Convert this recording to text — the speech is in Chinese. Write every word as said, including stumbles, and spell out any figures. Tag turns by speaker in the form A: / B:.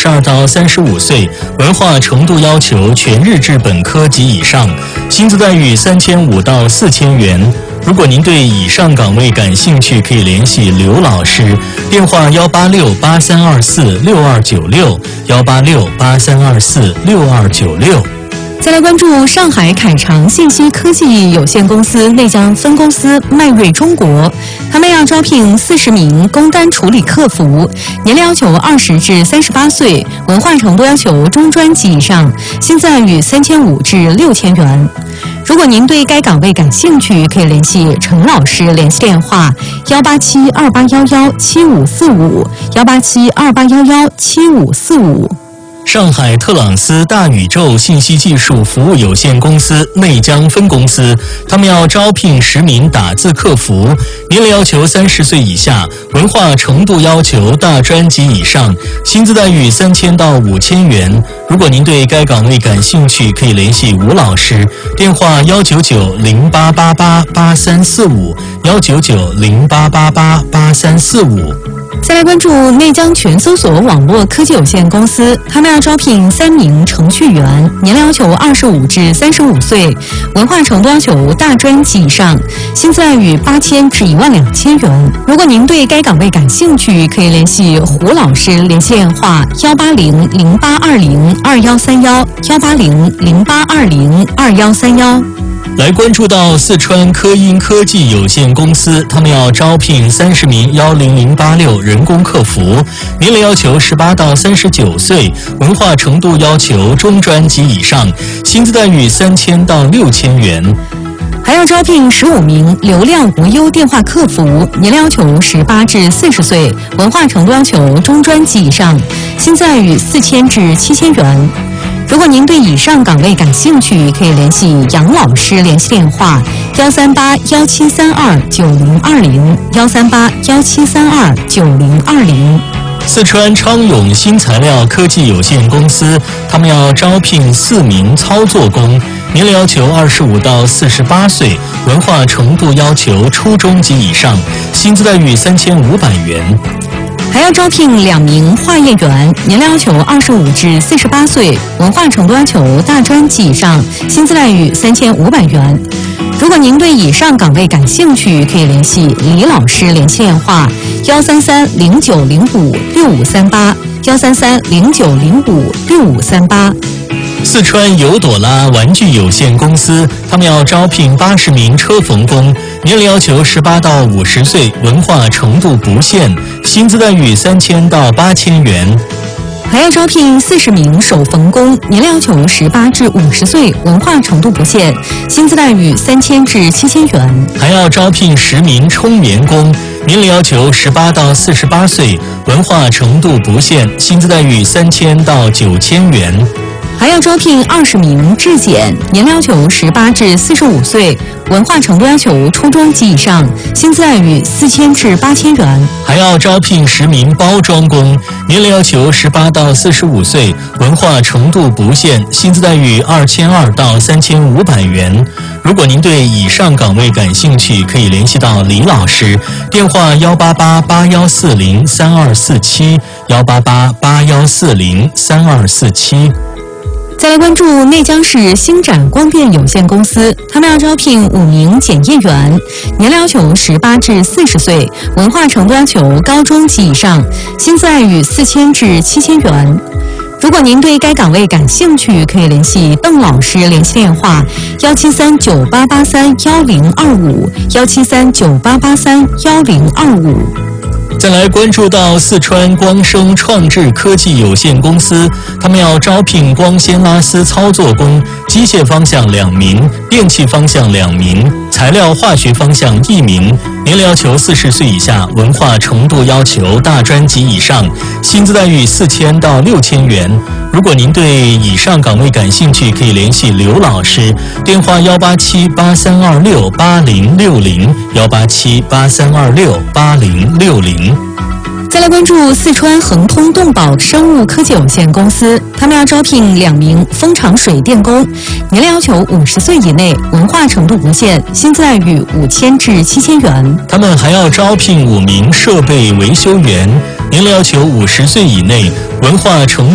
A: 十二到三十五岁，文化程度要求全日制本科及以上，薪资待遇三千五到四千元。如果您对以上岗位感兴趣，可以联系刘老师，电话幺八六八三二四六二九六，幺八六八三二四六二九六。
B: 再来关注上海凯长信息科技有限公司内江分公司迈瑞中国，他们要招聘四十名工单处理客服，年龄要求二十至三十八岁，文化程度要求中专及以上，薪资待遇三千五至六千元。如果您对该岗位感兴趣，可以联系陈老师，联系电话幺八七二八幺幺七五四五，幺八七二八幺幺七五四五。
A: 上海特朗斯大宇宙信息技术服务有限公司内江分公司，他们要招聘十名打字客服，年龄要求三十岁以下，文化程度要求大专及以上，薪资待遇三千到五千元。如果您对该岗位感兴趣，可以联系吴老师，电话幺九九零八八八八三四五，幺九九零八八八八三四五。
B: 再来关注内江全搜索网络科技有限公司，他们要招聘三名程序员，年龄要求二十五至三十五岁，文化程度要求大专及以上，薪资待遇八千至一万两千元。如果您对该岗位感兴趣，可以联系胡老师，联系电话幺八零零八二零二幺三幺，幺八零零八二零二幺三幺。
A: 来关注到四川科音科技有限公司，他们要招聘三十名幺零零八六人工客服，年龄要求十八到三十九岁，文化程度要求中专及以上，薪资待遇三千到六千元。
B: 还要招聘十五名流量无忧电话客服，年龄要求十八至四十岁，文化程度要求中专及以上，薪资待遇四千至七千元。如果您对以上岗位感兴趣，可以联系杨老师，联系电话幺三八幺七三二九零二零，幺三八幺七三二九零二零。
A: 四川昌永新材料科技有限公司，他们要招聘四名操作工，年龄要求二十五到四十八岁，文化程度要求初中及以上，薪资待遇三千五百元。
B: 还要招聘两名化验员，年龄要求二十五至四十八岁，文化程度要求大专及以上，薪资待遇三千五百元。如果您对以上岗位感兴趣，可以联系李老师，联系电话幺三三零九零五六五三八，幺三三零九零五六五三八。
A: 四川尤朵拉玩具有限公司，他们要招聘八十名车缝工，年龄要求十八到五十岁，文化程度不限，薪资待遇三千到八千元。
B: 还要招聘四十名手缝工，年龄要求十八至五十岁，文化程度不限，薪资待遇三千至七千元。
A: 还要招聘十名冲棉工，年龄要求十八到四十八岁，文化程度不限，薪资待遇三千到九千元。
B: 还要招聘二十名质检，年龄要求十八至四十五岁，文化程度要求初中及以上，薪资待遇四千至八千元。
A: 还要招聘十名包装工，年龄要求十八到四十五岁，文化程度不限，薪资待遇二千二到三千五百元。如果您对以上岗位感兴趣，可以联系到李老师，电话幺八八八幺四零三二四七，幺八八八幺四零三二四七。
B: 再来关注内江市星展光电有限公司，他们要招聘五名检验员，年龄要求十八至四十岁，文化程度要求高中及以上，薪资待遇四千至七千元。如果您对该岗位感兴趣，可以联系邓老师，联系电话幺七三九八八三幺零二五，幺七三九八八三幺零二五。
A: 再来关注到四川光生创智科技有限公司，他们要招聘光纤拉丝操作工，机械方向两名，电气方向两名，材料化学方向一名，年龄要求四十岁以下，文化程度要求大专及以上，薪资待遇四千到六千元。如果您对以上岗位感兴趣，可以联系刘老师，电话幺八七八三二六八零六零，幺八七八三二六八零六零。
B: 再来关注四川恒通动宝生物科技有限公司，他们要招聘两名蜂场水电工，年龄要求五十岁以内，文化程度不限，薪资待遇五千至七千元。
A: 他们还要招聘五名设备维修员，年龄要求五十岁以内，文化程度